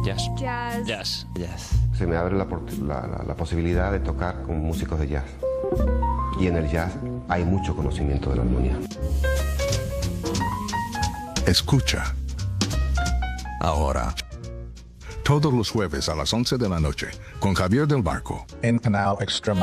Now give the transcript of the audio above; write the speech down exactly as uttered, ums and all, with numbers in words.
Jazz. Jazz. Jazz. Jazz. Se me abre la, por- la- la- la posibilidad de tocar con músicos de jazz. Y en el jazz hay mucho conocimiento de la armonía. Escucha. Ahora. Todos los jueves a las once de la noche con Javier del Barco en Canal Extra.